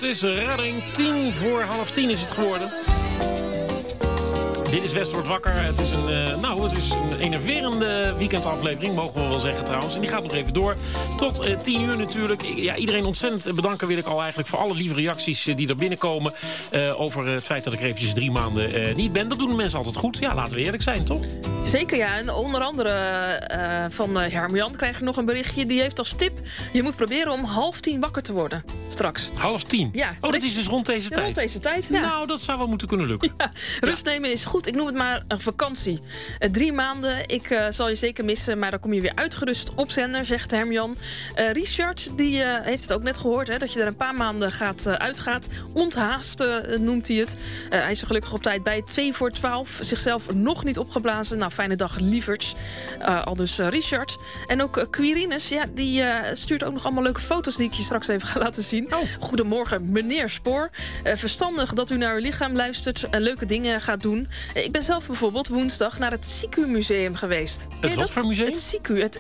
is redding. 10:45 is het geworden. Dit is West wordt wakker. Het is een enerverende weekendaflevering, mogen we wel zeggen trouwens. En die gaat nog even door. Tot 10 uur natuurlijk. Iedereen ontzettend bedanken wil ik al eigenlijk voor alle lieve reacties die er binnenkomen. Over het feit dat ik eventjes 3 maanden niet ben. Dat doen de mensen altijd goed. Ja, laten we eerlijk zijn, toch? Zeker, ja. En onder andere van Hermian krijg je nog een berichtje. Die heeft als tip: je moet proberen om 9:30 wakker te worden. Straks. 9:30? Ja. Oh, dat is dus rond deze tijd? Rond deze tijd, ja. Nou, dat zou wel moeten kunnen lukken. Ja, rust nemen is goed. Ik noem het maar een vakantie. 3 maanden. Ik zal je zeker missen, maar dan kom je weer uitgerust op zender, zegt Hermian. Richard, die heeft het ook net gehoord, hè, dat je er een paar maanden uitgaat. Onthaasten noemt hij het. Hij is er gelukkig op tijd bij. 11:45. Zichzelf nog niet opgeblazen. Nou, fijne dag, lieverds. Aldus Richard. En ook Quirinus, ja, die stuurt ook nog allemaal leuke foto's die ik je straks even ga laten zien. Oh. Goedemorgen, meneer Spoor. Verstandig dat u naar uw lichaam luistert en leuke dingen gaat doen. Ik ben zelf bijvoorbeeld woensdag naar het SICU-museum geweest. Het wat voor museum? Het SICU, het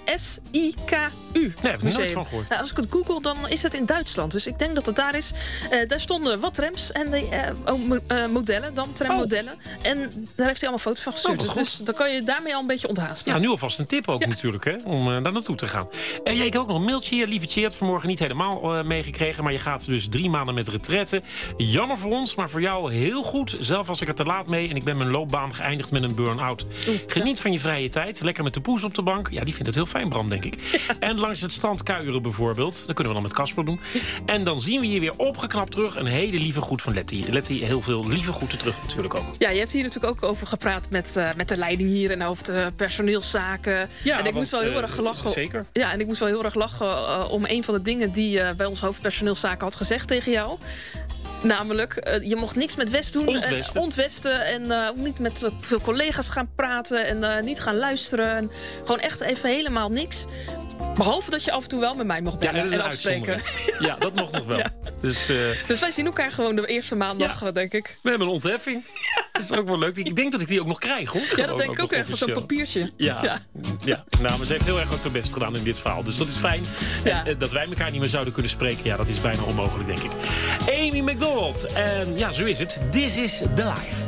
SIKU. Nee, heb ik er nooit van gehoord. Nou, als ik het google, dan is het in Duitsland. Dus ik denk dat het daar is. Daar stonden wat trams en modellen, dan trammodellen. En daar heeft hij allemaal foto's van gestuurd. Dus dan kan je daarmee al een beetje onthaasten. Ja, nu alvast een tip ook natuurlijk, hè, om daar naartoe te gaan. Ik heb ook nog een mailtje, lieve Tjeerd, vanmorgen niet helemaal meegekregen. Maar je gaat dus 3 maanden met retraite. Jammer voor ons, maar voor jou heel goed. Zelf was ik er te laat mee en ik ben mijn loopbaan geëindigd met een burn-out. Geniet van je vrije tijd. Lekker met de poes op de bank. Ja, die vindt het heel fijn, Bram, denk ik. Ja. En langs het strand kuieren bijvoorbeeld. Dat kunnen we dan met Casper doen. En dan zien we je weer opgeknapt terug. Een hele lieve groet van Letty. Letty, heel veel lieve groeten terug natuurlijk ook. Ja, je hebt hier natuurlijk ook over gepraat met de leiding hier en over de personeelszaken. Ja, en ik moest wel heel erg lachen. Zeker. Ja, en ik moest wel heel erg lachen om een van de dingen die bij ons hoofdpersoneelszaken had gezegd tegen jou. Namelijk, je mocht niks met West doen. Ontwesten. En ook niet met veel collega's gaan praten. En niet gaan luisteren. En gewoon echt even helemaal niks. Behalve dat je af en toe wel met mij mocht bellen en afspreken. Ja, dat mocht nog wel. Ja. Dus wij zien elkaar gewoon de eerste maandag, denk ik. We hebben een ontheffing. Dat is ook wel leuk. Ik denk dat ik die ook nog krijg, hoor. Ja, dat denk ik ook even, zo'n papiertje. Ja. Nou, maar ze heeft heel erg ook haar best gedaan in dit verhaal. Dus dat is fijn. Ja. En dat wij elkaar niet meer zouden kunnen spreken, ja, dat is bijna onmogelijk, denk ik. Amy Macdonald. En ja, zo is het. This is the life.